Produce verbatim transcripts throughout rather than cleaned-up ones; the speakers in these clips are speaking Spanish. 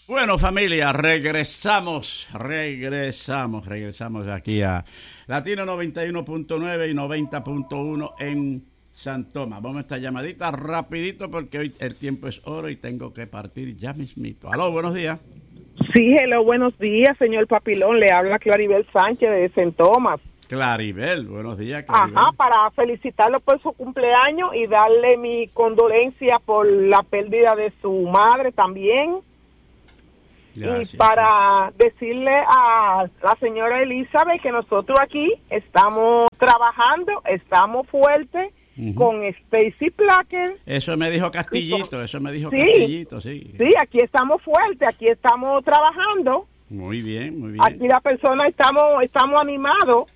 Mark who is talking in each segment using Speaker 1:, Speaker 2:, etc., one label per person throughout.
Speaker 1: Bueno, familia, regresamos, regresamos, regresamos aquí a Latino noventa y uno punto nueve y noventa punto uno en San Tomás. Vamos a esta llamadita rapidito porque hoy el tiempo es oro y tengo que partir ya mismito. Aló, buenos días.
Speaker 2: Sí, hello, buenos días, señor Papilón. Le habla Claribel Sánchez de San Tomás.
Speaker 1: Claribel, buenos días, Claribel.
Speaker 2: Ajá, para felicitarlo por su cumpleaños y darle mi condolencia por la pérdida de su madre también. Gracias. Y para decirle a la señora Elizabeth que nosotros aquí estamos trabajando, estamos fuertes uh-huh. con Stacy Placker.
Speaker 1: Eso me dijo Castillito, eso me dijo sí, Castillito, sí.
Speaker 2: Sí, aquí estamos fuertes, aquí estamos trabajando.
Speaker 1: Muy bien, muy bien.
Speaker 2: Aquí la persona estamos estamos animados,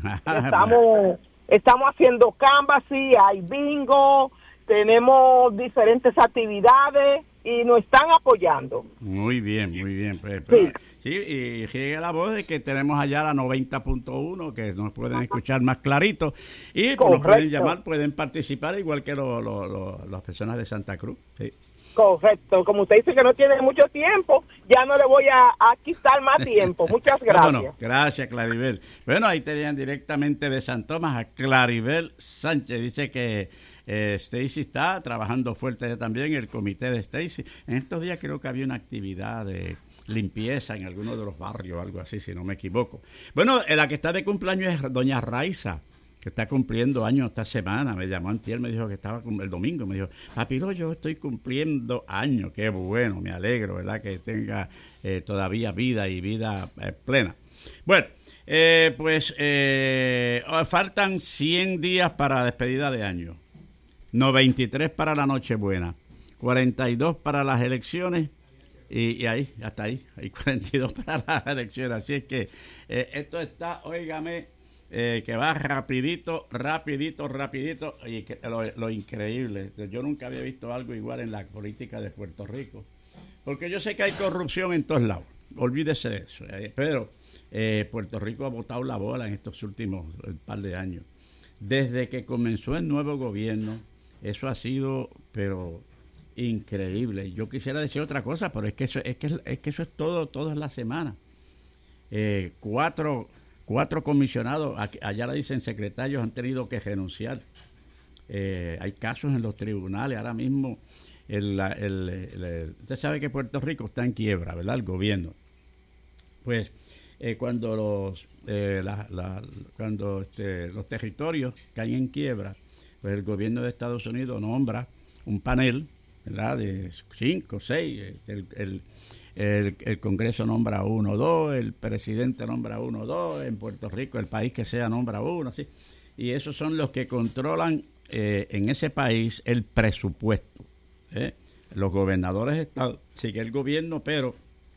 Speaker 2: estamos estamos haciendo canvas, sí, hay bingo, tenemos diferentes actividades y nos están apoyando.
Speaker 1: Muy bien, muy bien. Pues, pues, sí. sí, y llega la voz de que tenemos allá la noventa punto uno, que nos pueden escuchar más clarito. Y pues, nos pueden llamar, pueden participar, igual que lo, lo, lo, las personas de Santa Cruz. Sí.
Speaker 2: Correcto. Como usted dice que no tiene mucho tiempo, ya no le voy a, a quitar más tiempo. Muchas gracias.
Speaker 1: No, no, gracias, Claribel. Bueno, ahí tenían directamente de San Tomás a Claribel Sánchez. Dice que Eh, Stacy está trabajando fuerte también, el comité de Stacy. En estos días creo que había una actividad de limpieza en alguno de los barrios, algo así, si no me equivoco. Bueno, la que está de cumpleaños es doña Raiza, que está cumpliendo años esta semana. Me llamó antier, me dijo que estaba el domingo, me dijo, Papilo, yo estoy cumpliendo años. Qué bueno, me alegro, ¿verdad? Que tenga eh, todavía vida y vida eh, plena. Bueno, eh, pues eh, faltan cien días para despedida de año. noventa y tres para la Nochebuena, cuarenta y dos para las elecciones y, y ahí, hasta ahí, hay cuarenta y dos para las elecciones. Así es que eh, esto está, óigame, eh, que va rapidito, rapidito, rapidito. Y que, lo, lo increíble, yo nunca había visto algo igual en la política de Puerto Rico, porque yo sé que hay corrupción en todos lados, olvídese de eso, eh, pero eh, Puerto Rico ha botado la bola en estos últimos eh, par de años. Desde que comenzó el nuevo gobierno, eso ha sido, pero increíble. Yo quisiera decir otra cosa, pero es que eso es que es que eso es todo, todas las semanas. Eh, cuatro, cuatro comisionados, allá le dicen secretarios, han tenido que renunciar. Eh, hay casos en los tribunales. Ahora mismo, el, el, el, el, usted sabe que Puerto Rico está en quiebra, ¿verdad? El gobierno. Pues eh, cuando los eh, la, la, cuando este, los territorios caen en quiebra, pues el gobierno de Estados Unidos nombra un panel, ¿verdad?, de cinco, seis, el, el, el, el Congreso nombra uno o dos, el presidente nombra uno o dos, en Puerto Rico el país que sea nombra uno, así, y esos son los que controlan eh, en ese país el presupuesto. ¿eh? Los gobernadores están, sigue el gobierno, pero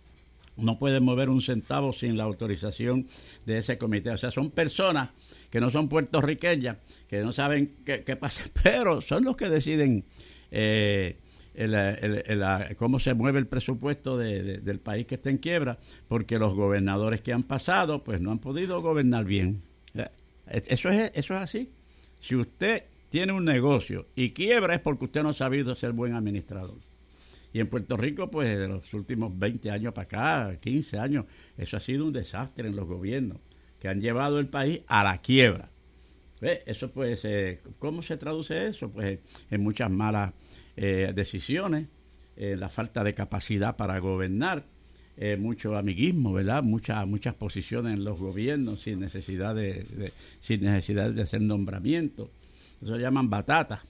Speaker 1: no pueden mover un centavo sin la autorización de ese comité. O sea, son personas que no son puertorriqueñas, que no saben qué, qué pasa, pero son los que deciden eh, el, el, el, cómo se mueve el presupuesto de, de, del país que está en quiebra, porque los gobernadores que han pasado pues no han podido gobernar bien. Eso es, eso es así. Si usted tiene un negocio y quiebra es porque usted no ha sabido ser buen administrador. Y en Puerto Rico, pues de los últimos veinte años para acá, quince años, eso ha sido un desastre en los gobiernos que han llevado el país a la quiebra. ¿Ve? Eso pues, eh, ¿cómo se traduce eso? Pues en muchas malas eh, decisiones, eh, la falta de capacidad para gobernar, eh, mucho amiguismo, ¿verdad? Muchas muchas posiciones en los gobiernos sin necesidad de, de sin necesidad de hacer nombramientos. Eso se llaman batatas.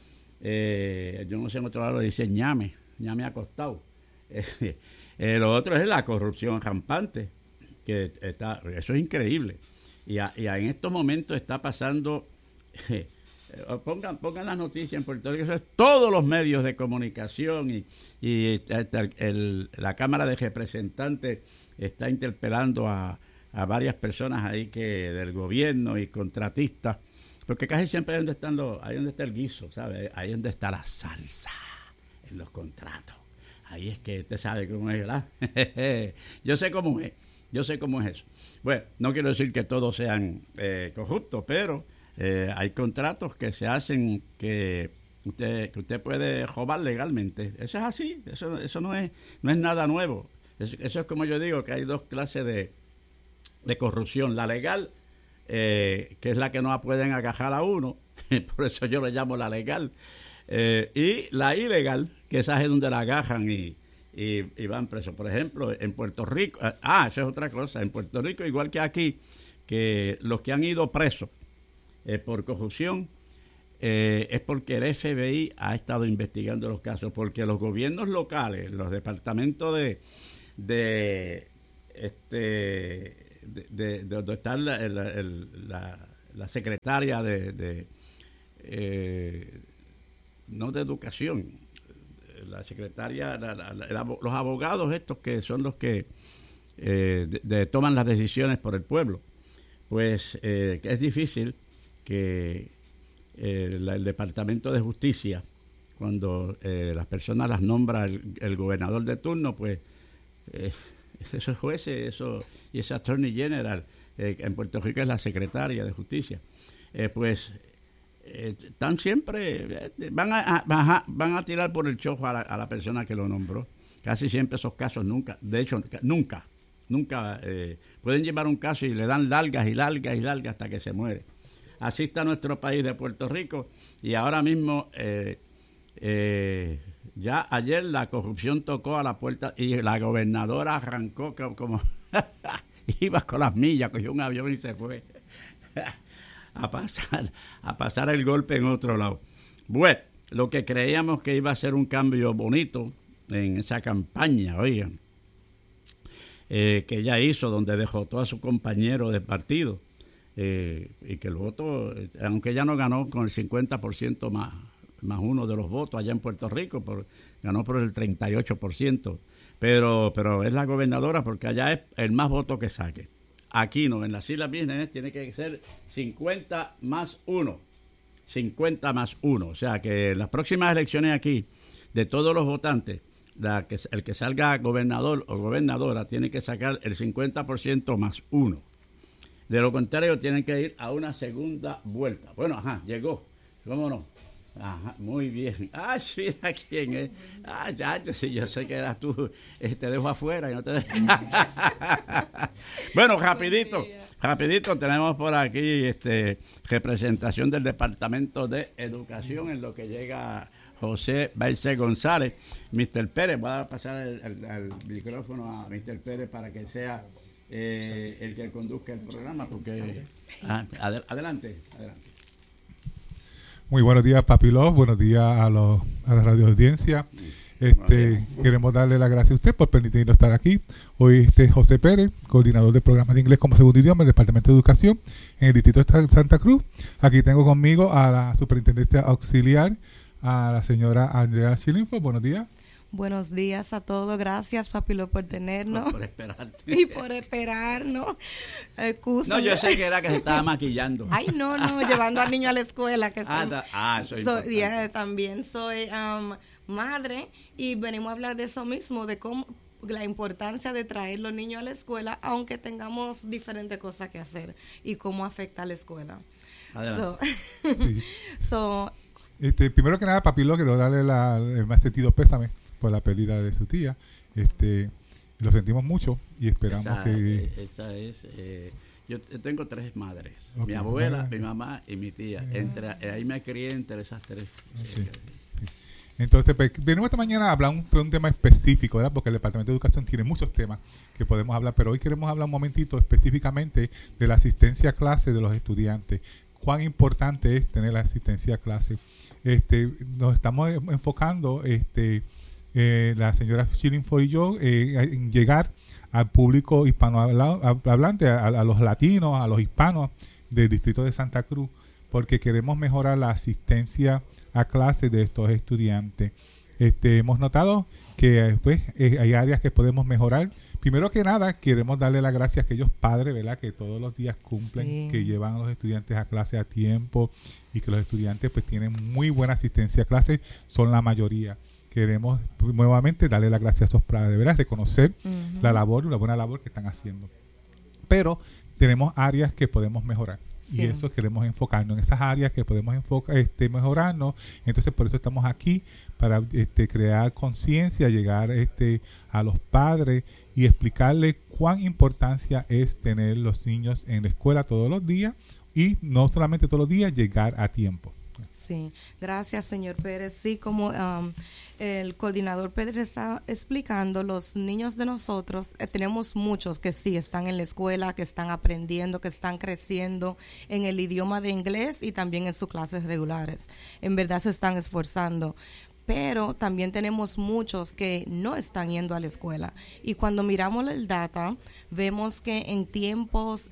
Speaker 1: Eh, yo no sé, en otro lado dicen ñame, ñame acostado. Eh, eh, lo otro es la corrupción rampante, que está, eso es increíble. Y, a, y a en estos momentos está pasando, eh, pongan pongan las noticias en Puerto Rico, todos los medios de comunicación y, y el, el, la Cámara de Representantes está interpelando a, a varias personas ahí que del gobierno y contratistas, porque casi siempre ahí donde están los, ahí donde está el guiso, ¿sabe? Ahí donde está la salsa en los contratos. Ahí es que usted sabe cómo es, ¿verdad? Yo sé cómo es. Yo sé cómo es eso. Bueno, no quiero decir que todos sean eh, corruptos, pero eh, hay contratos que se hacen que usted que usted puede robar legalmente. Eso es así. Eso eso no es no es nada nuevo. Eso, eso es como yo digo, que hay dos clases de, de corrupción. La legal, eh, que es la que no pueden agajar a uno, por eso yo le llamo la legal, eh, y la ilegal, que esa es donde la agajan y, y, y van presos. Por ejemplo, en Puerto Rico, ah, eso es otra cosa, en Puerto Rico, igual que aquí, que los que han ido presos eh, por corrupción, eh, es porque el F B I ha estado investigando los casos, porque los gobiernos locales, los departamentos de de este de, de, de donde está la, el, el, la, la secretaria de, de eh, no de educación, la secretaria, la, la, la, los abogados estos que son los que eh, de, de, toman las decisiones por el pueblo, pues eh, es difícil que eh, la, el Departamento de Justicia, cuando eh, las personas las nombra el, el gobernador de turno, pues eh, esos jueces eso, y ese Attorney General, eh, en Puerto Rico es la secretaria de Justicia, eh, pues eh, están siempre, eh, van, a, a, van a tirar por el chojo a la, a la persona que lo nombró. Casi siempre esos casos nunca, de hecho, nunca, nunca eh, pueden llevar un caso y le dan largas y largas y largas hasta que se muere. Así está nuestro país de Puerto Rico, y ahora mismo eh, eh, ya ayer la corrupción tocó a la puerta y la gobernadora arrancó como iba con las millas, cogió un avión y se fue a pasar a pasar el golpe en otro lado. Bueno, lo que creíamos que iba a ser un cambio bonito en esa campaña, oigan, eh, que ella hizo, donde dejó a su compañero de partido, eh, y que el voto, aunque ella no ganó con el cincuenta por ciento más, más uno de los votos allá en Puerto Rico, por, ganó por el treinta y ocho por ciento, pero, pero es la gobernadora porque allá es el más voto que saque. Aquí no, en las Islas Vírgenes tiene que ser cincuenta más uno, cincuenta más uno, o sea que en las próximas elecciones aquí, de todos los votantes, la que, el que salga gobernador o gobernadora tiene que sacar el cincuenta por ciento más uno. De lo contrario, tienen que ir a una segunda vuelta. Bueno, ajá, llegó. ¿Cómo no? Ajá, muy bien. Ah, sí, ¿a quién es? Ah, ya, yo, sí, yo sé que eras tú. Eh, te dejo afuera y no te dejo. Bueno, rapidito, rapidito, tenemos por aquí este representación del Departamento de Educación en lo que llega José Baise González. mister Pérez, voy a pasar el, el, el micrófono a mister Pérez para que sea eh, el que conduzca el programa, porque ah, ad, adelante, adelante.
Speaker 3: Muy buenos días, Papi Love, buenos días a, los, a la radio audiencia. Este, queremos darle las gracias a usted por permitirnos estar aquí. Hoy este José Pérez, coordinador del programa de inglés como segundo idioma del Departamento de Educación en el Distrito de Santa Cruz. Aquí tengo conmigo a la Superintendencia Auxiliar, a la señora Andrea Chilinfo. Buenos días.
Speaker 4: Buenos días a todos. Gracias, Papilo, por tenernos.
Speaker 1: Por, por esperarte.
Speaker 4: Y por esperarnos. Excúsame.
Speaker 1: No, yo sé que era que se estaba maquillando.
Speaker 4: Ay, no, no, llevando al niño a la escuela. Que
Speaker 1: ah,
Speaker 4: son,
Speaker 1: da, ah, soy
Speaker 4: so, yeah, también soy um, madre y venimos a hablar de eso mismo, de cómo la importancia de traer los niños a la escuela, aunque tengamos diferentes cosas que hacer, y cómo afecta a la escuela.
Speaker 1: Adelante.
Speaker 4: So,
Speaker 3: Sí.
Speaker 4: so,
Speaker 3: este, primero que nada, Papi Love, quiero darle la, el más sentido pésame por la pérdida de su tía. Este, lo sentimos mucho y esperamos
Speaker 1: esa,
Speaker 3: que...
Speaker 1: Esa es... Eh, yo tengo tres madres.
Speaker 3: Okay.
Speaker 1: Mi abuela, mi mamá y mi tía. Entre, ahí me crié entre esas tres.
Speaker 3: Okay. Entonces, pues, venimos esta mañana a hablar un, un tema específico, ¿verdad? Porque el Departamento de Educación tiene muchos temas que podemos hablar, pero hoy queremos hablar un momentito específicamente de la asistencia a clase de los estudiantes. Cuán importante es tener la asistencia a clase. Este, nos estamos enfocando, este, eh, la señora Chilinfo y yo, eh, en llegar al público hispanohablante, a, a los latinos, a los hispanos del Distrito de Santa Cruz, porque queremos mejorar la asistencia a clase de estos estudiantes. Este, hemos notado que pues, eh, hay áreas que podemos mejorar. Primero que nada, queremos darle las gracias a aquellos padres, ¿verdad?, que todos los días cumplen, sí, que llevan a los estudiantes a clase a tiempo y que los estudiantes pues tienen muy buena asistencia a clase, son la mayoría. Queremos pues, nuevamente darle las gracias a esos padres, ¿verdad?, reconocer uh-huh. la labor, la buena labor que están haciendo. Pero tenemos áreas que podemos mejorar. Sí. Y eso queremos enfocarnos en esas áreas que podemos enfocar, este, mejorarnos. Entonces por eso estamos aquí, para este, crear conciencia, llegar este, a los padres y explicarle cuán importancia es tener los niños en la escuela todos los días y no solamente todos los días, llegar a tiempo.
Speaker 4: Sí, gracias, señor Pérez. Sí, como um, el coordinador Pérez está explicando, los niños de nosotros, eh, tenemos muchos que sí están en la escuela, que están aprendiendo, que están creciendo en el idioma de inglés y también en sus clases regulares. En verdad se están esforzando. Pero también tenemos muchos que no están yendo a la escuela. Y cuando miramos el data, vemos que en tiempos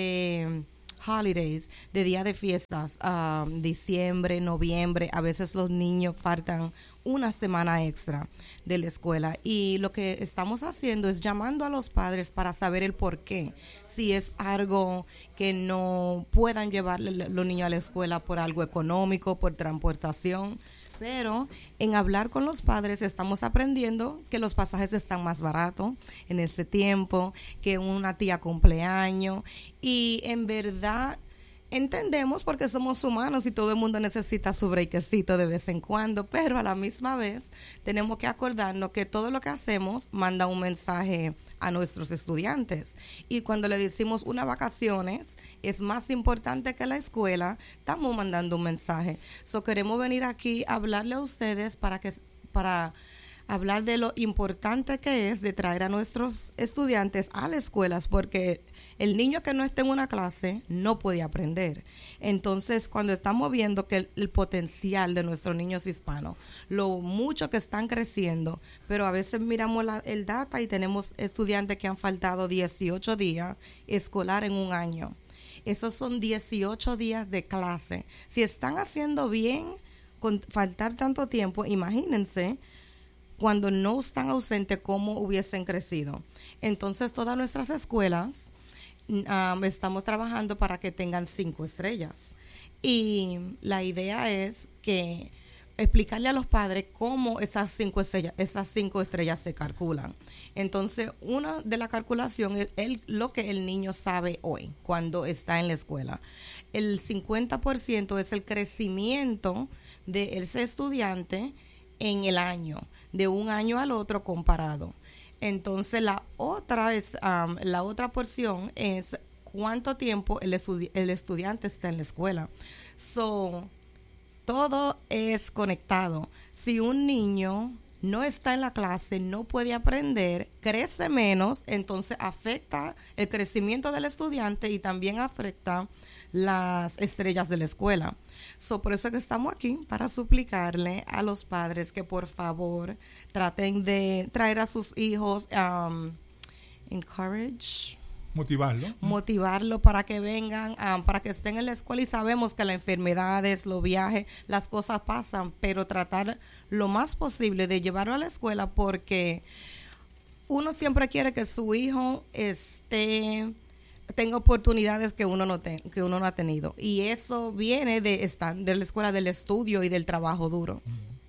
Speaker 4: de holidays, de día de fiestas, um, diciembre, noviembre, a veces los niños faltan una semana extra de la escuela, y lo que estamos haciendo es llamando a los padres para saber el por qué, si es algo que no puedan llevar los niños a la escuela por algo económico, por transportación. Pero en hablar con los padres estamos aprendiendo que los pasajes están más baratos en este tiempo, que una tía cumpleaños, y en verdad entendemos porque somos humanos y todo el mundo necesita su breakcito de vez en cuando, pero a la misma vez tenemos que acordarnos que todo lo que hacemos manda un mensaje a nuestros estudiantes, y cuando le decimos unas vacaciones es más importante que la escuela, estamos mandando un mensaje. So, queremos venir aquí a hablarle a ustedes para que para hablar de lo importante que es de traer a nuestros estudiantes a las escuelas, porque el niño que no esté en una clase no puede aprender. Entonces, cuando estamos viendo que el, el potencial de nuestros niños hispanos, lo mucho que están creciendo, pero a veces miramos la, el data y tenemos estudiantes que han faltado dieciocho días escolar en un año. Esos son dieciocho días de clase. Si están haciendo bien con faltar tanto tiempo, imagínense cuando no están ausentes cómo hubiesen crecido. Entonces, todas nuestras escuelas um, estamos trabajando para que tengan cinco estrellas. Y la idea es que explicarle a los padres cómo esas cinco estrellas, esas cinco estrellas se calculan. Entonces, una de la calculación es el, lo que el niño sabe hoy cuando está en la escuela. El cincuenta por ciento es el crecimiento de ese estudiante en el año, de un año al otro comparado. Entonces, la otra es um, la otra porción es cuánto tiempo el, estudi- el estudiante está en la escuela. So, todo es conectado. Si un niño no está en la clase, no puede aprender, crece menos, entonces afecta el crecimiento del estudiante y también afecta las estrellas de la escuela. So, por eso es que estamos aquí, para suplicarle a los padres que por favor traten de traer a sus hijos, um, encourage,
Speaker 3: motivarlo
Speaker 4: motivarlo para que vengan, um, para que estén en la escuela. Y sabemos que las enfermedades, los viajes, las cosas pasan, pero tratar lo más posible de llevarlo a la escuela, porque uno siempre quiere que su hijo esté tenga oportunidades que uno no te, que uno no ha tenido, y eso viene de estar de la escuela, del estudio y del trabajo duro.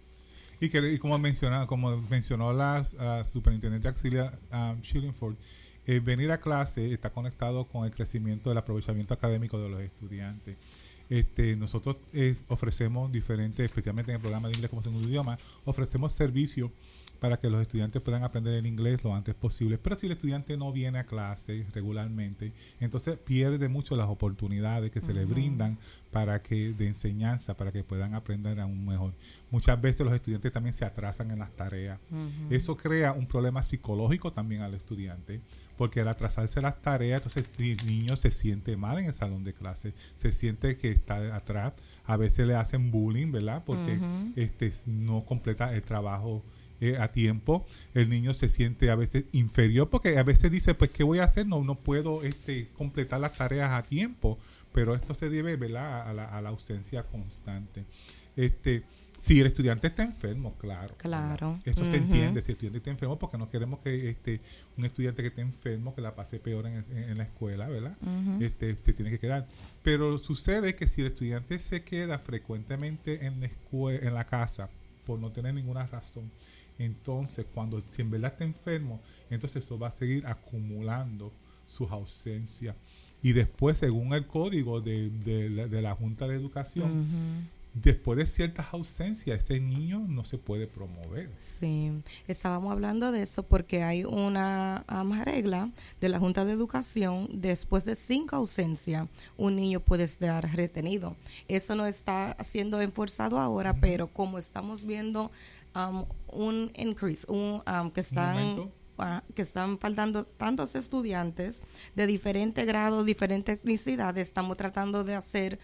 Speaker 3: Y que y como menciona, como mencionó la uh, superintendente auxiliar um, Shillingford, eh, venir a clase está conectado con el crecimiento del aprovechamiento académico de los estudiantes. Este, nosotros eh, ofrecemos diferentes, especialmente en el programa de inglés como segundo idioma, ofrecemos servicios para que los estudiantes puedan aprender el inglés lo antes posible. Pero si el estudiante no viene a clase regularmente, entonces pierde mucho las oportunidades que uh-huh. se le brindan para que de enseñanza, para que puedan aprender aún mejor. Muchas veces los estudiantes también se atrasan en las tareas. Uh-huh. Eso crea un problema psicológico también al estudiante, porque al atrasarse las tareas, entonces el niño se siente mal en el salón de clase, se siente que está atrás, a veces le hacen bullying, ¿verdad? Porque uh-huh. este no completa el trabajo Eh, a tiempo. El niño se siente a veces inferior, porque a veces dice, pues, ¿qué voy a hacer? No no puedo este completar las tareas a tiempo, pero esto se debe, ¿verdad?, a la, a la ausencia constante. Este, si el estudiante está enfermo, claro.
Speaker 4: Claro.
Speaker 3: ¿verdad? Eso
Speaker 4: uh-huh.
Speaker 3: se entiende, si el estudiante está enfermo, porque no queremos que este un estudiante que esté enfermo, que la pase peor en, en, en la escuela, ¿verdad? Uh-huh. Este, se tiene que quedar. Pero sucede que si el estudiante se queda frecuentemente en la escuela, en la casa, por no tener ninguna razón, entonces cuando si en verdad está enfermo, entonces eso va a seguir acumulando sus ausencias, y después, según el código de, de, la, de la Junta de Educación, uh-huh. después de ciertas ausencias, ese niño no se puede promover.
Speaker 4: Sí, estábamos hablando de eso porque hay una um, regla de la Junta de Educación: después de cinco ausencias, un niño puede estar retenido. Eso no está siendo enforzado ahora, uh-huh. pero como estamos viendo um, un increase, un, um, que están... Uh, que están faltando tantos estudiantes de diferentes grados, diferentes etnicidades, estamos tratando de hacer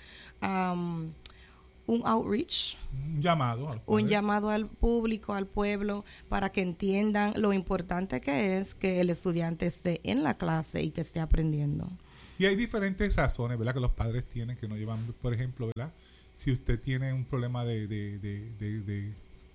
Speaker 4: um, un outreach,
Speaker 3: un llamado, al
Speaker 4: un llamado al público, al pueblo, para que entiendan lo importante que es que el estudiante esté en la clase y que esté aprendiendo.
Speaker 3: Y hay diferentes razones, ¿verdad?, que los padres tienen que no llevan, por ejemplo, ¿verdad?, si usted tiene un problema de de, de, de, de,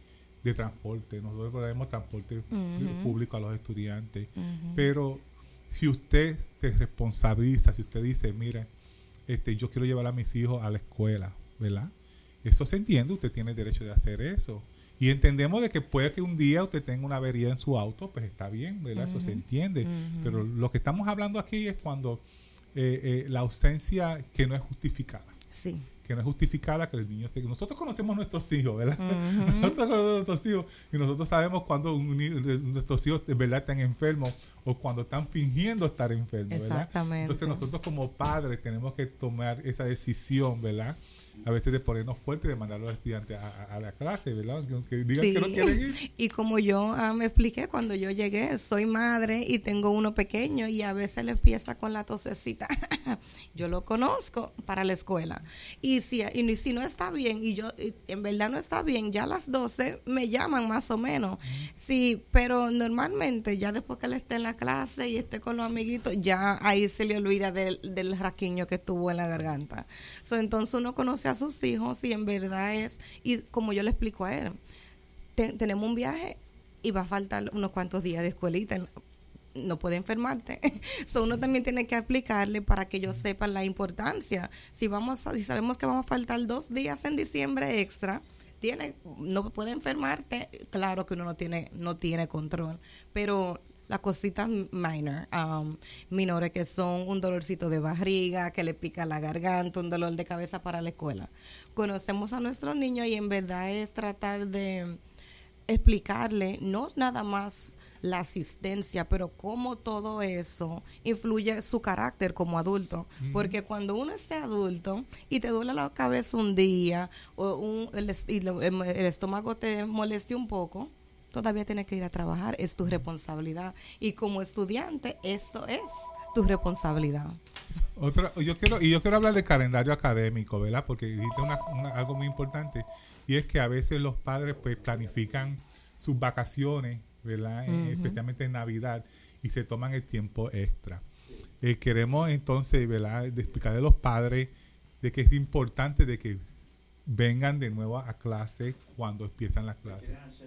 Speaker 3: de transporte, nosotros proveemos transporte uh-huh. público a los estudiantes, uh-huh. pero si usted se responsabiliza, si usted dice, mira, este, yo quiero llevar a mis hijos a la escuela, ¿verdad?, eso se entiende, usted tiene el derecho de hacer eso. Y entendemos de que puede que un día usted tenga una avería en su auto, pues está bien, ¿verdad? Uh-huh. Eso se entiende. Uh-huh. Pero lo que estamos hablando aquí es cuando eh, eh, la ausencia que no es justificada.
Speaker 4: Sí.
Speaker 3: Que no es justificada, que el niño se... Nosotros conocemos nuestros hijos, ¿verdad?
Speaker 4: Uh-huh.
Speaker 3: Nosotros conocemos nuestros hijos y nosotros sabemos cuando un, nuestros hijos de verdad están enfermos o cuando están fingiendo estar enfermos, ¿verdad?
Speaker 4: Exactamente.
Speaker 3: Entonces nosotros como padres tenemos que tomar esa decisión, ¿verdad?, a veces de ponernos fuertes, de mandar a los estudiantes a, a, a la clase, ¿verdad? Que digan
Speaker 4: sí.
Speaker 3: que no quieren ir.
Speaker 4: Y como yo uh, me expliqué cuando yo llegué, soy madre y tengo uno pequeño y a veces le empieza con la tosecita. Yo lo conozco para la escuela. Y si, y si no está bien, y yo y en verdad no está bien, ya a las doce me llaman más o menos. Mm. Sí, pero normalmente ya después que él esté en la clase y esté con los amiguitos, ya ahí se le olvida del, del raquiño que estuvo en la garganta. So, entonces uno conoce a sus hijos y en verdad es, y como yo le explico a él, te, tenemos un viaje y va a faltar unos cuantos días de escuelita, no puede enfermarte. So uno también tiene que explicarle para que ellos sepan la importancia. Si vamos a, si sabemos que vamos a faltar dos días en diciembre extra, tiene, no puede enfermarte, claro que uno no tiene, no tiene control, pero las cositas minor, um, menores, que son un dolorcito de barriga, que le pica la garganta, un dolor de cabeza para la escuela. Conocemos a nuestros niños y en verdad es tratar de explicarle, no nada más la asistencia, pero cómo todo eso influye su carácter como adulto. Mm. Porque cuando uno esté adulto y te duele la cabeza un día o un, el, el, el estómago te moleste un poco, todavía tienes que ir a trabajar, es tu responsabilidad. Y como estudiante, esto es tu responsabilidad.
Speaker 3: Otra, yo quiero, y yo quiero hablar del calendario académico, ¿verdad? Porque dijiste una, una, algo muy importante, y es que a veces los padres pues planifican sus vacaciones, ¿verdad? Uh-huh. Eh, especialmente en Navidad, y se toman el tiempo extra. Eh, queremos entonces, ¿verdad?, de explicarle a los padres de que es importante de que vengan de nuevo a clase cuando empiezan las clases.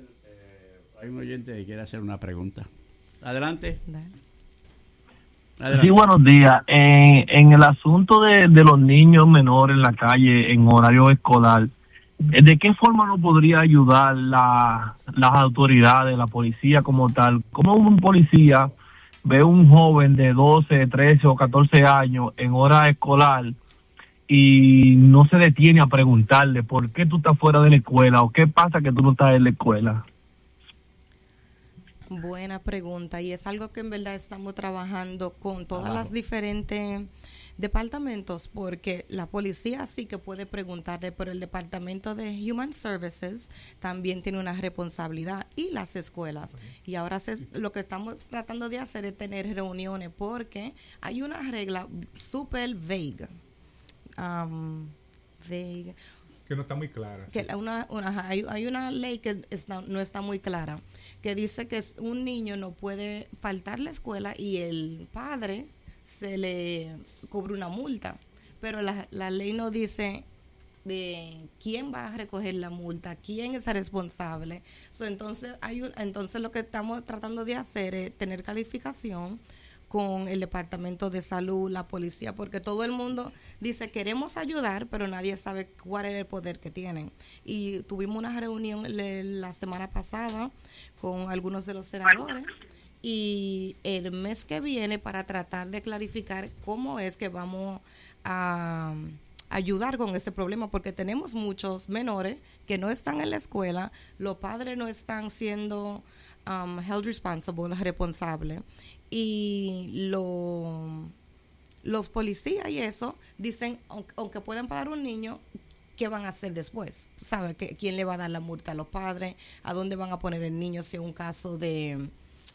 Speaker 1: Hay un oyente que quiere hacer una pregunta. Adelante.
Speaker 5: Adelante. Sí, buenos días. En, en el asunto de, de los niños menores en la calle en horario escolar, ¿de qué forma nos podría ayudar la, las autoridades, la policía como tal? ¿Cómo un policía ve un joven de doce, trece o catorce años en hora escolar y no se detiene a preguntarle por qué tú estás fuera de la escuela o qué pasa que tú no estás en la escuela?
Speaker 4: Buena pregunta, y es algo que en verdad estamos trabajando con todas
Speaker 1: Abajo.
Speaker 4: las diferentes departamentos, porque la policía sí que puede preguntarle, pero el departamento de Human Services también tiene una responsabilidad, y las escuelas. Uh-huh. Y ahora se, lo que estamos tratando de hacer es tener reuniones, porque hay una regla súper vague. Um, vague.
Speaker 3: Que no está muy clara.
Speaker 4: Que sí. una, una, hay, hay una ley que está, no está muy clara, que dice que un niño no puede faltar a la escuela y el padre se le cobra una multa, pero la, la ley no dice de quién va a recoger la multa, quién es el responsable. So, entonces, hay un, entonces lo que estamos tratando de hacer es tener calificación con el departamento de salud, la policía, porque todo el mundo dice queremos ayudar, pero nadie sabe cuál es el poder que tienen. Y tuvimos una reunión le, la semana pasada con algunos de los senadores, y el mes que viene para tratar de clarificar cómo es que vamos a ayudar con ese problema, porque tenemos muchos menores que no están en la escuela, los padres no están siendo um, held responsible, responsables, y lo, los policías y eso dicen, aunque, aunque puedan pagar un niño, ¿qué van a hacer después? ¿Sabe? ¿Quién le va a dar la multa a los padres? ¿A dónde van a poner el niño si es un caso de...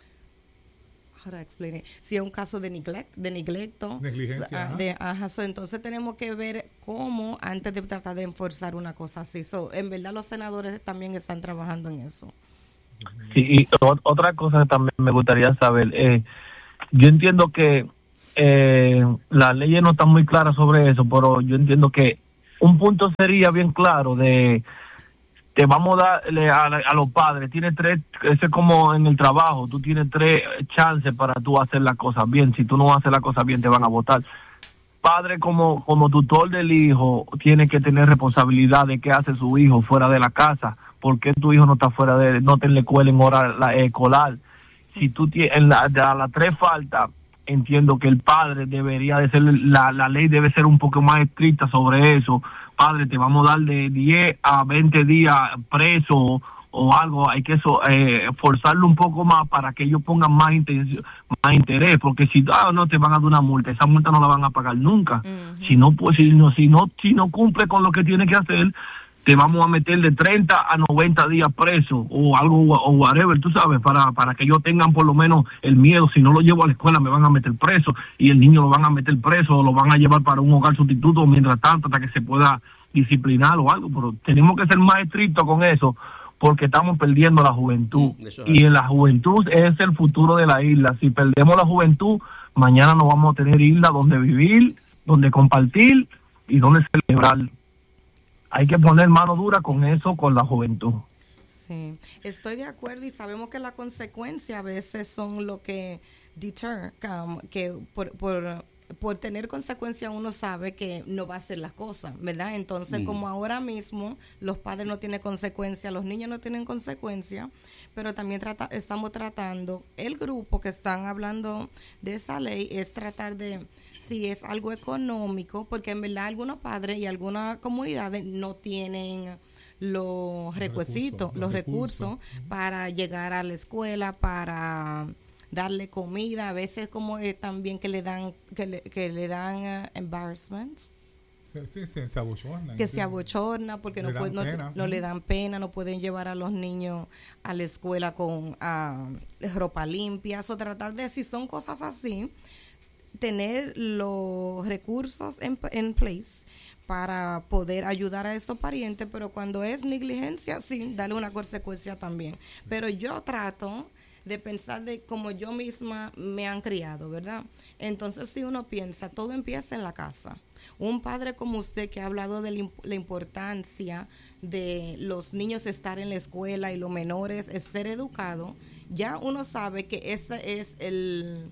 Speaker 4: How to explain it? Si es un caso de neglect, de neglecto,
Speaker 3: negligencia,
Speaker 4: uh, de, ajá, so, entonces tenemos que ver cómo antes de tratar de enforzar una cosa así. So, en verdad los senadores también están trabajando en eso.
Speaker 5: Sí, y o, otra cosa que también me gustaría saber, eh, yo entiendo que eh, las leyes no están muy claras sobre eso, pero yo entiendo que un punto sería bien claro de te vamos a darle a, a los padres, tienes tres, ese es como en el trabajo, tú tienes tres chances para tú hacer las cosas bien, si tú no haces las cosas bien te van a votar. Padre como como tutor del hijo tiene que tener responsabilidad de qué hace su hijo fuera de la casa, por qué tu hijo no está fuera de, no te en la escuela en hora la, escolar. Si tú tienes, en la, a las tres faltas, entiendo que el padre debería de ser, la, la ley debe ser un poco más estricta sobre eso. Padre, te vamos a dar de diez a veinte días preso o algo, hay que eso, eh, forzarlo un poco más para que ellos pongan más, intención, más interés, porque si ah, no te van a dar una multa, esa multa no la van a pagar nunca. Uh-huh. Si no, pues si no, si no, si no cumple con lo que tiene que hacer, te vamos a meter de treinta a noventa días preso o algo o whatever, tú sabes, para para que ellos tengan por lo menos el miedo. Si no lo llevo a la escuela me van a meter preso y el niño lo van a meter preso o lo van a llevar para un hogar sustituto mientras tanto hasta que se pueda disciplinar o algo. Pero tenemos que ser más estrictos con eso porque estamos perdiendo la juventud y en la juventud es el futuro de la isla. Si perdemos la juventud, mañana no vamos a tener isla donde vivir, donde compartir y donde celebrar. Hay que poner mano dura con eso, con la juventud.
Speaker 4: Sí, estoy de acuerdo y sabemos que las consecuencias a veces son lo que deter, um, que por, por, por tener consecuencias uno sabe que no va a hacer las cosas, ¿verdad? Entonces, mm. como ahora mismo los padres no tienen consecuencias, los niños no tienen consecuencias, pero también trata, estamos tratando, el grupo que están hablando de esa ley es tratar de... si es algo económico, porque en verdad algunos padres y algunas comunidades no tienen los requisitos, los, los recursos, recursos para llegar a la escuela, para darle comida, a veces como es también que le dan que le, que le dan uh, embarrassments.
Speaker 3: Sí, sí, se abochorna.
Speaker 4: Que se abochorna porque no, puede, no, no le dan pena, no pueden llevar a los niños a la escuela con uh, ropa limpia, o tratar de, si son cosas así, tener los recursos en, en place para poder ayudar a esos parientes, pero cuando es negligencia, sí, darle una consecuencia también. Pero yo trato de pensar de como yo misma me han criado, ¿verdad? Entonces, si uno piensa, todo empieza en la casa. Un padre como usted que ha hablado de la importancia de los niños estar en la escuela y los menores es ser educados, ya uno sabe que ese es el...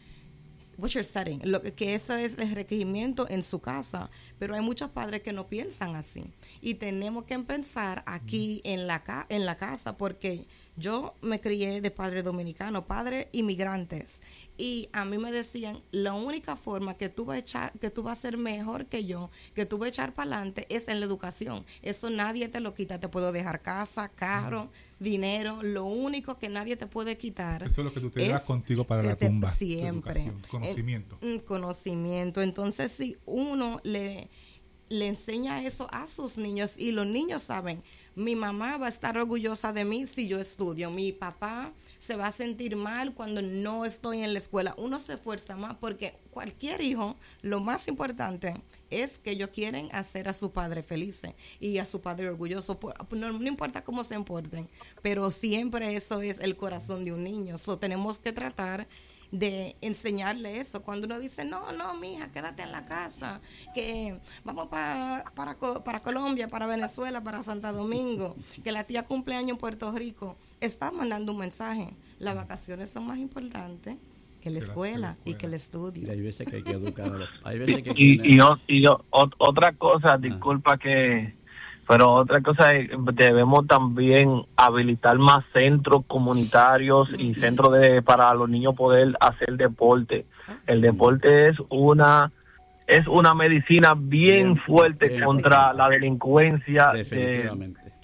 Speaker 4: what's your setting, lo que, que eso es el requerimiento en su casa, pero hay muchos padres que no piensan así y tenemos que pensar aquí en la ca- en la casa, porque yo me crié de padre dominicano, padres inmigrantes, y a mí me decían, la única forma que tú vas a echar, que tú vas a ser mejor que yo, que tú vas a echar para adelante es en la educación. Eso nadie te lo quita. Te puedo dejar casa, carro, mm. dinero. Lo único que nadie te puede quitar.
Speaker 3: Eso es lo que tú te das contigo para la tumba.
Speaker 4: Siempre.
Speaker 3: Conocimiento.
Speaker 4: El, conocimiento. Entonces, si uno le, le enseña eso a sus niños y los niños saben, mi mamá va a estar orgullosa de mí si yo estudio, mi papá se va a sentir mal cuando no estoy en la escuela. Uno se esfuerza más porque cualquier hijo, lo más importante es que ellos quieren hacer a su padre felices y a su padre orgulloso. No, no importa cómo se importen, pero siempre eso es el corazón de un niño. So, tenemos que tratar de enseñarle eso. Cuando uno dice, no, no, mija, quédate en la casa, que vamos pa, para, para Colombia, para Venezuela, para Santo Domingo, que la tía cumpleaños en Puerto Rico, está mandando un mensaje. Las vacaciones son más importantes que la escuela y que el estudio.
Speaker 1: Y hay veces que hay que educar a los... Hay veces que
Speaker 5: y, y, y, y o, otra cosa, disculpa ah. que... Pero otra cosa es, debemos también habilitar más centros comunitarios y centros de para los niños poder hacer deporte. El deporte es una es una medicina bien, bien fuerte bien contra sí. la delincuencia.
Speaker 1: Definitivamente.
Speaker 5: Eh,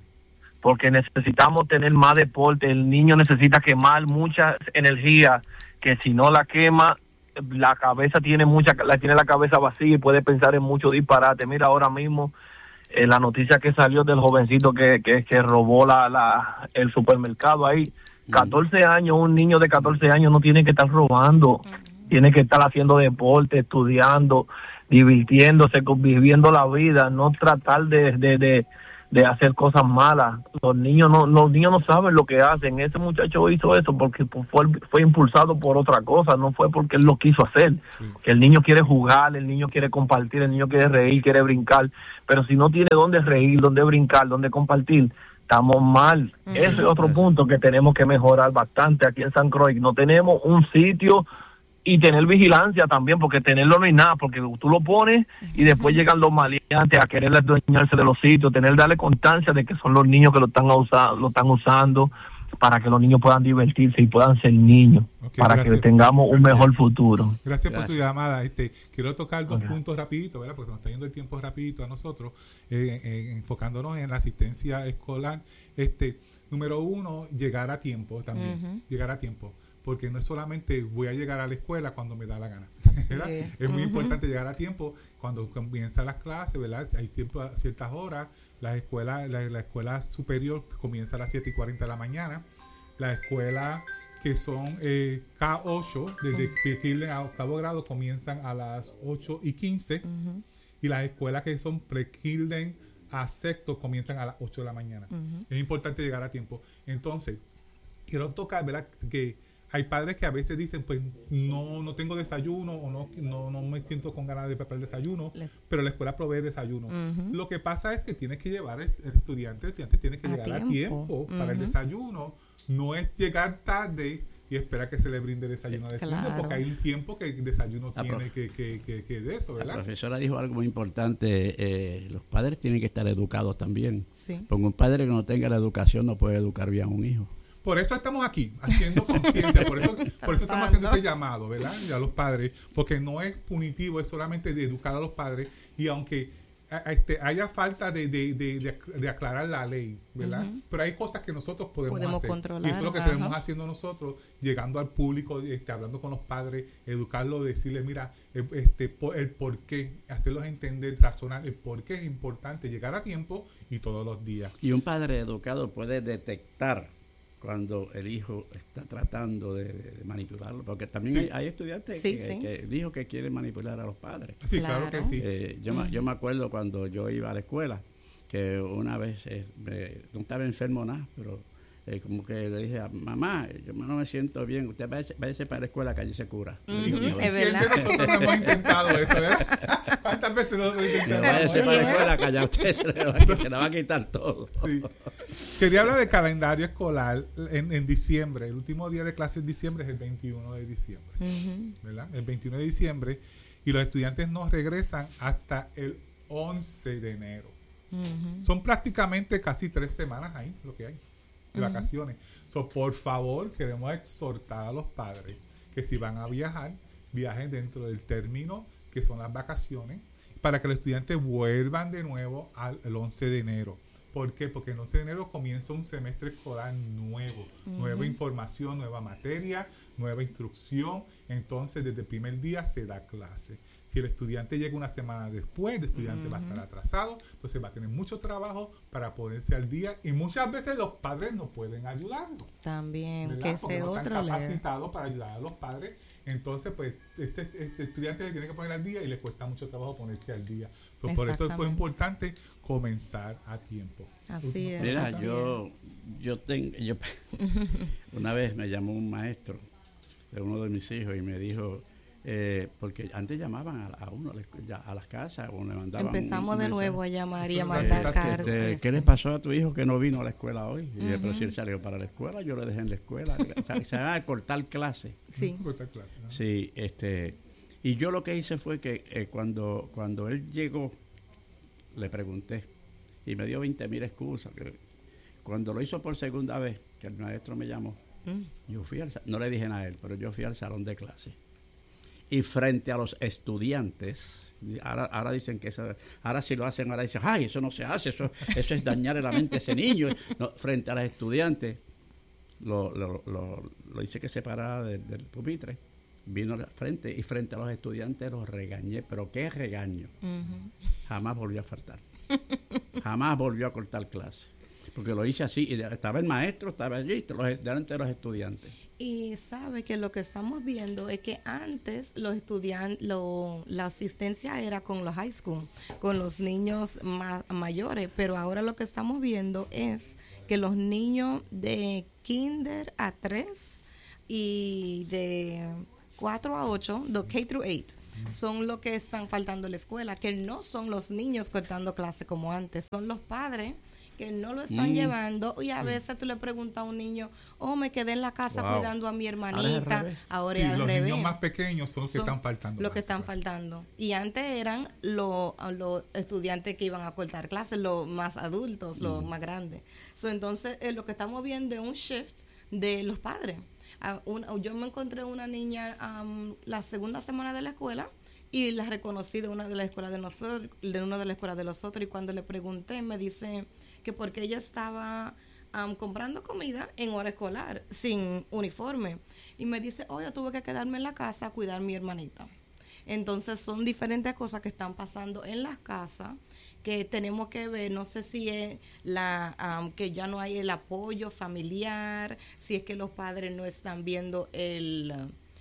Speaker 5: porque necesitamos tener más deporte. El niño necesita quemar mucha energía, que si no la quema, la cabeza tiene mucha, la tiene la cabeza vacía y puede pensar en mucho disparate. Mira, ahora mismo eh, la noticia que salió del jovencito que que, que robó la, la el supermercado ahí, catorce años, un niño de catorce años no tiene que estar robando, uh-huh. tiene que estar haciendo deporte, estudiando, divirtiéndose, viviendo la vida, no tratar de de, de de hacer cosas malas. Los niños no los niños no saben lo que hacen. Ese muchacho hizo eso porque fue, fue impulsado por otra cosa, no fue porque él lo quiso hacer. Sí. Que el niño quiere jugar, el niño quiere compartir, el niño quiere reír, quiere brincar, pero si no tiene dónde reír, dónde brincar, dónde compartir, estamos mal. Uh-huh. Ese es otro punto que tenemos que mejorar bastante aquí en San Croix. No tenemos un sitio y tener vigilancia también, porque tenerlo no hay nada, porque tú lo pones y después llegan los maleantes a querer adueñarse de los sitios, tener darle constancia de que son los niños que lo están usando, lo están usando para que los niños puedan divertirse y puedan ser niños, okay, para gracias. Que tengamos un mejor futuro.
Speaker 3: Gracias, gracias. por su llamada. Este, quiero tocar dos okay. puntos rapidito, ¿verdad? Porque nos está yendo el tiempo rapidito a nosotros, eh, eh, enfocándonos en la asistencia escolar. Este, número uno, llegar a tiempo también, uh-huh. llegar a tiempo. Porque no es solamente voy a llegar a la escuela cuando me da la gana. ¿verdad? Es, es muy uh-huh. importante llegar a tiempo cuando comienzan las clases, ¿verdad? Hay cierto, ciertas horas. La escuela, la, la escuela superior comienza a las siete y cuarenta de la mañana. La escuela que son eh, K ocho, desde pre-kindergarten a octavo grado, comienzan a las ocho y quince. Uh-huh. Y las escuelas que son pre-kindergarten a sexto comienzan a las ocho de la mañana. Uh-huh. Es importante llegar a tiempo. Entonces, quiero tocar, ¿verdad? Que hay padres que a veces dicen, pues no no tengo desayuno o no no, no me siento con ganas de preparar desayuno, Le... pero la escuela provee desayuno. Uh-huh. Lo que pasa es que tienes que llevar el, el estudiante, el estudiante tiene que a llegar tiempo. a tiempo uh-huh. para el desayuno. No es llegar tarde y esperar que se le brinde desayuno al estudiante, claro. porque hay un tiempo que el desayuno la tiene prof... que, que, que, que de eso, ¿verdad?
Speaker 1: La profesora dijo algo muy importante, eh, los padres tienen que estar educados también. Sí. Porque un padre que no tenga la educación no puede educar bien a un hijo.
Speaker 3: Por eso estamos aquí, haciendo conciencia, por eso, por eso estamos haciendo ese llamado, ¿verdad? Y a los padres, porque no es punitivo, es solamente de educar a los padres, y aunque a, este, haya falta de, de, de, de, de aclarar la ley, ¿verdad? Uh-huh. Pero hay cosas que nosotros podemos, podemos hacer, controlar, y eso es lo que tenemos uh-huh. haciendo nosotros, llegando al público, este, hablando con los padres, educarlos, decirles, mira, este, el por qué, hacerlos entender, razonar el por qué es importante llegar a tiempo y todos los días.
Speaker 1: Y un padre educado puede detectar cuando el hijo está tratando de, de, de manipularlo, porque también sí. hay, hay estudiantes sí, que, sí. que el hijo que quiere manipular a los padres.
Speaker 3: Sí, claro, claro que sí.
Speaker 1: Eh, yo, uh-huh. yo me acuerdo cuando yo iba a la escuela, que una vez, eh, me, no estaba enfermo nada, pero eh, como que le dije a mamá, yo no me siento bien, usted váyase, váyase para la escuela que allí se cura.
Speaker 4: Uh-huh. Dijo, es verdad.
Speaker 3: Nosotros no hemos intentado eso, ¿verdad? ¿Cuántas veces lo hemos intentado?
Speaker 1: Váyase para la escuela que allá usted se le, va, se le va a quitar todo.
Speaker 3: Sí. Quería hablar del calendario escolar en, en diciembre. El último día de clase en diciembre es el veintiuno de diciembre. Uh-huh. ¿Verdad? El veintiuno de diciembre. Y los estudiantes no regresan hasta el once de enero. Uh-huh. Son prácticamente casi tres semanas ahí, lo que hay, de uh-huh. vacaciones. So, por favor, queremos exhortar a los padres que si van a viajar, viajen dentro del término que son las vacaciones, para que los estudiantes vuelvan de nuevo al el once de enero. ¿Por qué? Porque el once de enero comienza un semestre escolar nuevo, uh-huh. nueva información, nueva materia, nueva instrucción. Entonces, desde el primer día se da clase. Si el estudiante llega una semana después, el estudiante uh-huh. va a estar atrasado, entonces va a tener mucho trabajo para ponerse al día, y muchas veces los padres no pueden ayudarlo.
Speaker 4: También,
Speaker 3: ¿verdad?
Speaker 4: que ese
Speaker 3: Porque no
Speaker 4: otro
Speaker 3: están capacitados para ayudar a los padres. Entonces, pues, este, este estudiante se tiene que poner al día y le cuesta mucho trabajo ponerse al día. So, por eso es importante comenzar a tiempo.
Speaker 4: Así es.
Speaker 1: Mira,
Speaker 4: así
Speaker 1: yo,
Speaker 4: es.
Speaker 1: yo tengo, yo una vez me llamó un maestro de uno de mis hijos y me dijo, eh, porque antes llamaban a, a uno a las casas o le mandaban.
Speaker 4: Empezamos
Speaker 1: un, un
Speaker 4: de nuevo
Speaker 1: mensaje.
Speaker 4: a llamar y a mandar cartas.
Speaker 1: Este, ¿Qué le pasó a tu hijo que no vino a la escuela hoy? Y uh-huh. yo, pero si él salió para la escuela, yo lo dejé en la escuela. Se, se van a cortar clases.
Speaker 4: Sí.
Speaker 3: Cortar clases, ¿no?
Speaker 1: Sí, este, y yo lo que hice fue que eh, cuando, cuando él llegó, le pregunté y me dio veinte mil excusas. Que cuando lo hizo por segunda vez, que el maestro me llamó, mm. yo fui al, no le dije nada a él, pero yo fui al salón de clase. y frente a los estudiantes. Ahora, ahora dicen que eso, ahora si lo hacen, ahora dicen, ay, eso no se hace, eso, eso es dañar la mente a ese niño. No, frente a los estudiantes, lo, lo, lo, lo hice que se parara del, del pupitre, vino al frente y frente a los estudiantes los regañé, pero qué regaño. Uh-huh. Jamás volvió a faltar. Jamás volvió a cortar clase. Porque lo hice así, y estaba el maestro, estaba allí, los, delante de los estudiantes.
Speaker 4: Y sabe que lo que estamos viendo es que antes los estudiantes, lo, la asistencia era con los high school, con los niños ma- mayores, pero ahora lo que estamos viendo es que los niños de kinder a tres y de cuatro a ocho, de K through eight, son los que están faltando en la escuela, que no son los niños cortando clase como antes, son los padres que no lo están mm. llevando, y a veces tú le preguntas a un niño, oh, me quedé en la casa wow. cuidando a mi hermanita, ahora es al
Speaker 3: sí,
Speaker 4: revés.
Speaker 3: Los niños más pequeños son los que son están faltando.
Speaker 4: Los que están clase. faltando. Y antes eran los lo estudiantes que iban a cortar clases, los más adultos, mm. los más grandes. So, entonces, eh, lo que estamos viendo es un shift de los padres. Uh, una, yo me encontré una niña um, la segunda semana de la escuela, y la reconocí de una de las escuelas de nosotros, de una de las escuelas de los otros, y cuando le pregunté, me dice que porque ella estaba um, comprando comida en hora escolar, sin uniforme, y me dice, oh, yo tuve que quedarme en la casa a cuidar a mi hermanita. Entonces son diferentes cosas que están pasando en las casas que tenemos que ver. No sé si es la um, que ya no hay el apoyo familiar, si es que los padres no están viendo el...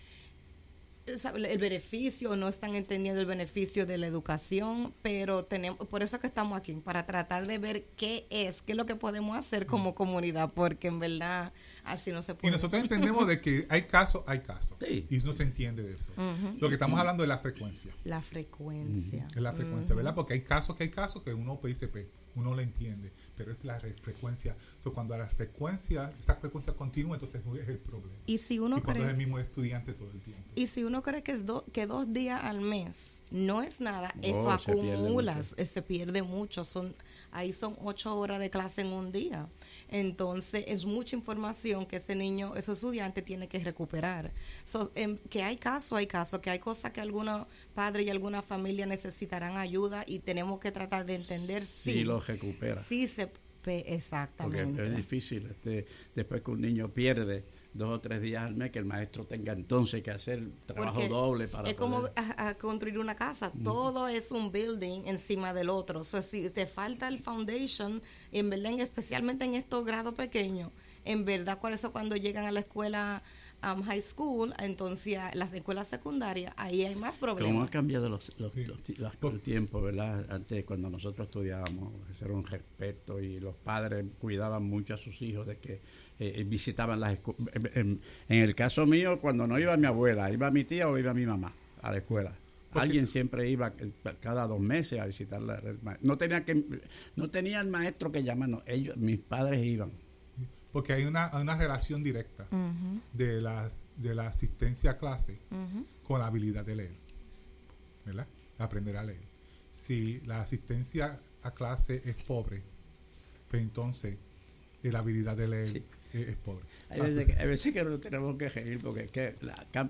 Speaker 4: el beneficio, no están entendiendo el beneficio de la educación, pero tenemos, por eso es que estamos aquí, para tratar de ver qué es, qué es lo que podemos hacer como comunidad, porque en verdad así no se puede.
Speaker 3: Y nosotros entendemos de que hay casos, hay casos, sí. y no se entiende de eso. Uh-huh. Lo que estamos hablando es la frecuencia.
Speaker 4: La frecuencia.
Speaker 3: Uh-huh. Es la frecuencia, uh-huh. ¿verdad? Porque hay casos que hay casos que uno dice, uno lo entiende, pero es la frecuencia. So, cuando la frecuencia, esa frecuencia continúa, entonces es el problema.
Speaker 4: Y si uno
Speaker 3: y cuando
Speaker 4: cree,
Speaker 3: es el mismo estudiante todo el tiempo.
Speaker 4: Y si uno cree que es do, que dos días al mes no es nada, oh, eso acumula, se, se pierde mucho. Son ahí son ocho horas de clase en un día. Entonces es mucha información que ese niño, ese estudiante tiene que recuperar. So, eh, que hay casos, hay casos, que hay cosas que algunos padres y alguna familia necesitarán ayuda, y tenemos que tratar de entender si
Speaker 1: sí, lo recupera.
Speaker 4: Sí se exactamente.
Speaker 1: Porque es difícil este, después que un niño pierde dos o tres días al mes, que el maestro tenga entonces que hacer trabajo Porque doble para
Speaker 4: es poder... como a, a construir una casa, mm. todo es un building encima del otro. O sea, si te falta el foundation, en verdad, especialmente en estos grados pequeños, en verdad, por eso cuando llegan a la escuela um, high school, entonces las escuelas secundarias, ahí hay más problemas.
Speaker 1: ¿Cómo ha cambiado los, los, sí. los, los, los, el tiempo, verdad? Antes, cuando nosotros estudiábamos, eso era un respeto, y los padres cuidaban mucho a sus hijos de que Eh, visitaban las escuelas. En, en el caso mío, cuando no iba mi abuela, iba mi tía o iba mi mamá a la escuela. Porque alguien siempre iba cada dos meses a visitar la, no tenía que no tenía el maestro que llamarnos, ellos, mis padres iban.
Speaker 3: Porque hay una, una relación directa uh-huh. de las de la asistencia a clase uh-huh. con la habilidad de leer, ¿verdad? Aprender a leer. Si la asistencia a clase es pobre, pues entonces la habilidad de leer sí. es, es pobre.
Speaker 1: Hay veces, que, hay veces que no tenemos que reír, porque es que la, cam,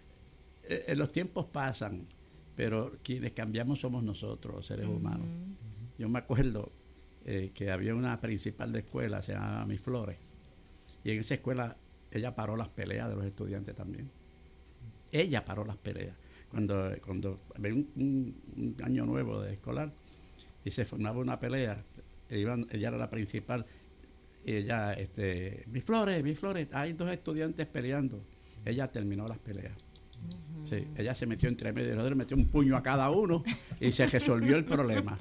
Speaker 1: eh, los tiempos pasan, pero quienes cambiamos somos nosotros, los seres uh-huh. humanos. Uh-huh. Yo me acuerdo eh, que había una principal de escuela, se llamaba Miss Flores, y en esa escuela ella paró las peleas de los estudiantes también. Ella paró las peleas. Cuando cuando había un, un, un año nuevo de escolar y se formaba una pelea, iban, ella era la principal, y ella, este, Miss Flores, Miss Flores, hay dos estudiantes peleando. Ella terminó las peleas. Uh-huh. Sí, ella se metió entre medio, le metió un puño a cada uno y se resolvió el problema.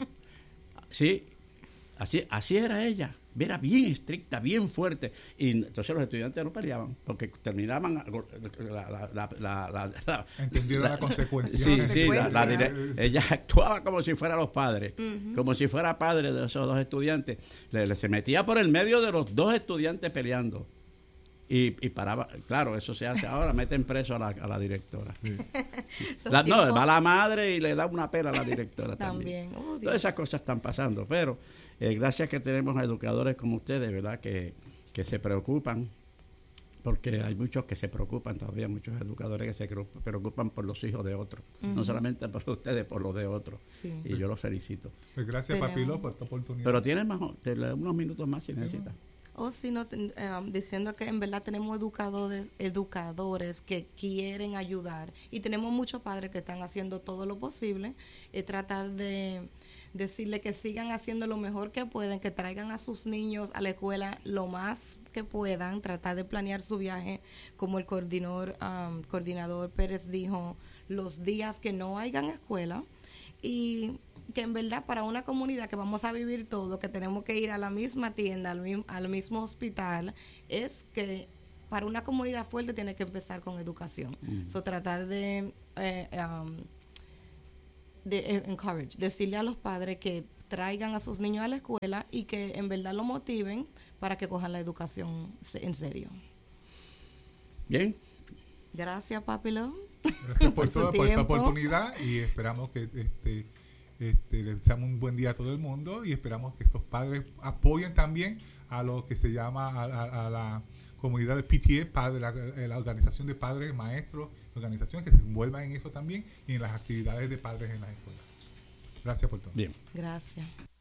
Speaker 1: Sí, así, así era ella. Era bien estricta, bien fuerte. Y entonces los estudiantes no peleaban, porque terminaban la, la, la, la, la, la
Speaker 3: entendieron la, la consecuencia.
Speaker 1: Sí,
Speaker 3: la
Speaker 1: sí, la, la dire- ella actuaba como si fuera los padres, uh-huh. como si fuera padre de esos dos estudiantes. Le, le, se metía por el medio de los dos estudiantes peleando. Y, y paraba, claro, eso se hace ahora, meten preso a la, a la directora. Sí. La, no, va la madre y le da una pela a la directora también. también. Oh, todas esas cosas están pasando, pero eh, gracias que tenemos a educadores como ustedes, ¿verdad? Que, que se preocupan porque hay muchos que se preocupan todavía, muchos educadores que se preocupan por los hijos de otros, uh-huh. no solamente por ustedes, por los de otros. Sí. Y yo los felicito.
Speaker 3: Pues gracias, Tenemos. Papilo, por esta oportunidad.
Speaker 1: Pero tienes más, unos minutos más si necesitas.
Speaker 4: O si no, um, diciendo que en verdad tenemos educadores, educadores que quieren ayudar, y tenemos muchos padres que están haciendo todo lo posible, y tratar de decirle que sigan haciendo lo mejor que pueden, que traigan a sus niños a la escuela lo más que puedan, tratar de planear su viaje, como el coordinador, um, coordinador Pérez dijo, los días que no hayan escuela, y que en verdad para una comunidad que vamos a vivir todo, que tenemos que ir a la misma tienda, al mismo, al mismo hospital, es que para una comunidad fuerte tiene que empezar con educación. Mm. So, tratar de... Eh, um, de encourage, decirle a los padres que traigan a sus niños a la escuela y que en verdad lo motiven para que cojan la educación en serio.
Speaker 1: Bien.
Speaker 4: Gracias, Papilo.
Speaker 3: Gracias por, por, todo, por esta oportunidad, y esperamos que este, este, le deseamos un buen día a todo el mundo, y esperamos que estos padres apoyen también a lo que se llama a, a, a la comunidad de P T A, padre, la, la organización de padres, maestros, organizaciones que se envuelvan en eso también y en las actividades de padres en las escuelas. Gracias por todo.
Speaker 1: Bien.
Speaker 4: Gracias.